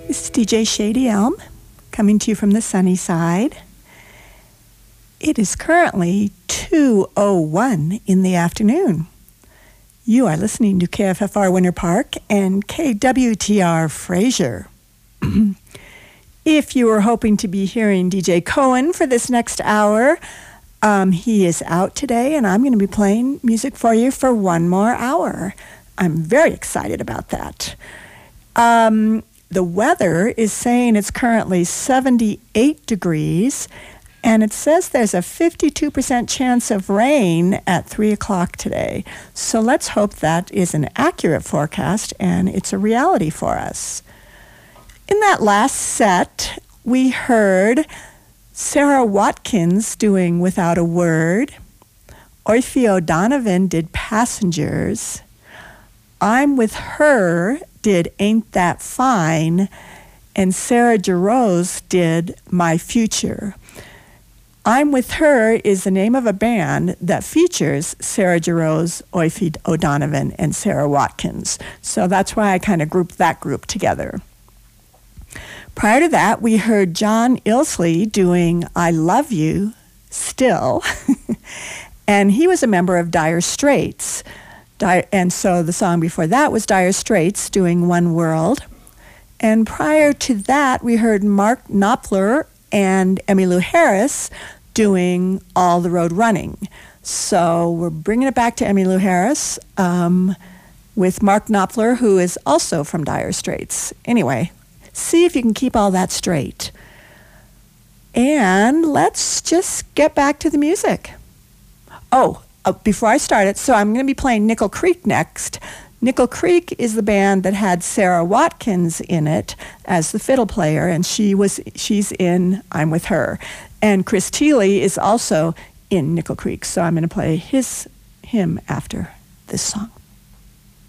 This is DJ Shady Elm coming to you from the sunny side. It is currently 2:01 in the afternoon. You are listening to KFFR Winter Park and KWTR Fraser. If you were hoping to be hearing DJ Cohen for this next hour, he is out today, and I'm going to be playing music for you for one more hour. I'm very excited about that. The weather is saying it's currently 78 degrees, and it says there's a 52% chance of rain at 3 o'clock today. So let's hope that is an accurate forecast and it's a reality for us. In that last set, we heard Sarah Watkins doing Without a Word. Oifi O'Donovan did Passengers. I'm With Her did Ain't That Fine. And Sarah Jarosz did My Future. I'm With Her is the name of a band that features Sarah Jarosz, Oifi O'Donovan, and Sarah Watkins. So that's why I kind of grouped that group together. Prior to that, we heard John Illsley doing I Love You Still. And he was a member of Dire Straits. And so the song before that was Dire Straits doing One World. And prior to that, we heard Mark Knopfler and Emmylou Harris doing All the Road Running. So we're bringing it back to Emmylou Harris with Mark Knopfler, who is also from Dire Straits. Anyway, see if you can keep all that straight. And let's just get back to the music. Before I start it, so I'm going to be playing Nickel Creek next. Nickel Creek is the band that had Sarah Watkins in it as the fiddle player, and she's in I'm With Her. And Chris Thile is also in Nickel Creek, so I'm going to play him after this song.